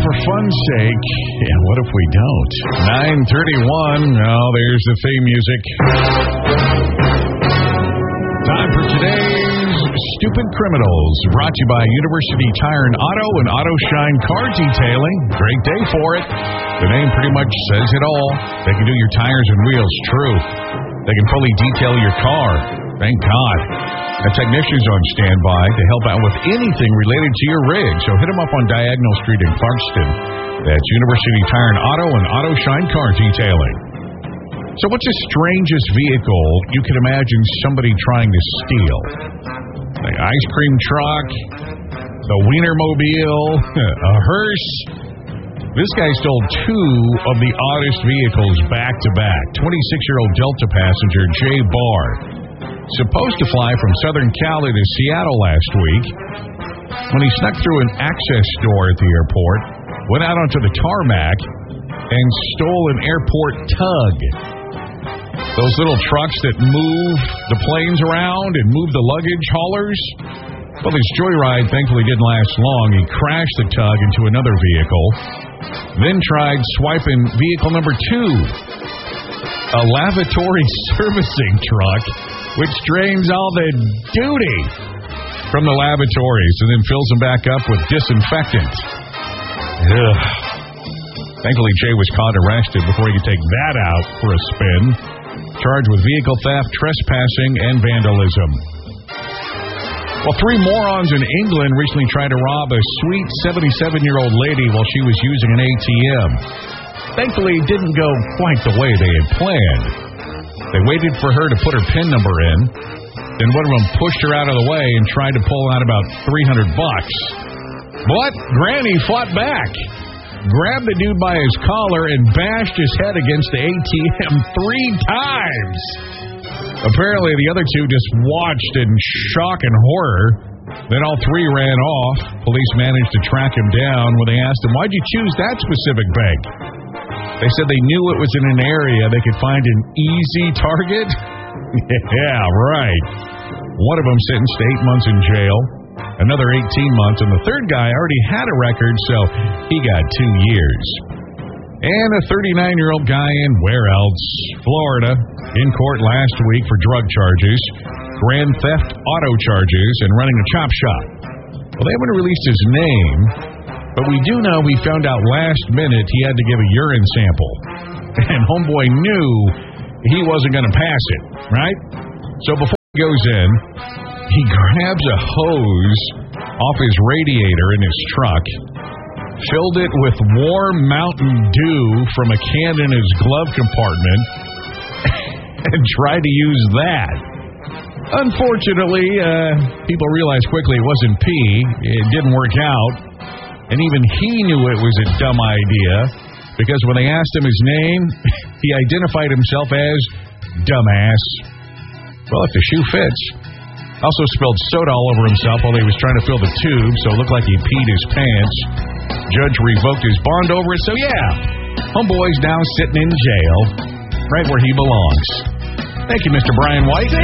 for fun's sake, and what if we don't? 9:31. Oh, there's the theme music. Time for today's Stupid Criminals, brought to you by University Tire and Auto and Auto Shine Car Detailing. Great day for it. The name pretty much says it all. They can do your tires and wheels. True. They can fully detail your car. Thank God. A technician's on standby to help out with anything related to your rig. So hit them up on Diagonal Street in Clarkston. That's University Tire and Auto Shine Car Detailing. So what's the strangest vehicle you can imagine somebody trying to steal? The ice cream truck, the Wienermobile, a hearse. This guy stole two of the oddest vehicles back to back. 26-year-old Delta passenger Jay Barr, supposed to fly from Southern Cali to Seattle last week, when he snuck through an access door at the airport, went out onto the tarmac, and stole an airport tug. Those little trucks that move the planes around and move the luggage haulers. Well, this joyride thankfully didn't last long. He crashed the tug into another vehicle, then tried swiping vehicle number 2, a lavatory servicing truck, which drains all the duty from the lavatories and then fills them back up with disinfectant. Ugh. Thankfully, Jay was caught and arrested before he could take that out for a spin. Charged with vehicle theft, trespassing, and vandalism. Well, 3 morons in England recently tried to rob a sweet 77-year-old lady while she was using an ATM. Thankfully, it didn't go quite the way they had planned. They waited for her to put her PIN number in. Then one of them pushed her out of the way and tried to pull out about $300. But Granny fought back, grabbed the dude by his collar, and bashed his head against the ATM 3 times. Apparently, the other 2 just watched in shock and horror. Then all 3 ran off. Police managed to track him down when they asked him, "Why'd you choose that specific bank?" They said they knew it was in an area they could find an easy target. Yeah, right. One of them sentenced to 8 months in jail, another 18 months, and the third guy already had a record, so he got 2 years. And a 39-year-old guy in where else? Florida, in court last week for drug charges, grand theft auto charges, and running a chop shop. Well, they haven't released his name, but we do know he found out last minute he had to give a urine sample. And homeboy knew he wasn't going to pass it, right? So before he goes in, he grabs a hose off his radiator in his truck, filled it with warm Mountain Dew from a can in his glove compartment, and tried to use that. Unfortunately, people realized quickly it wasn't pee. It didn't work out. And even he knew it was a dumb idea, because when they asked him his name, he identified himself as Dumbass. Well, if the shoe fits. Also spilled soda all over himself while he was trying to fill the tube, so it looked like he peed his pants. Judge revoked his bond over it, so yeah, homeboy's now sitting in jail, right where he belongs. Thank you, Mr. Brian White.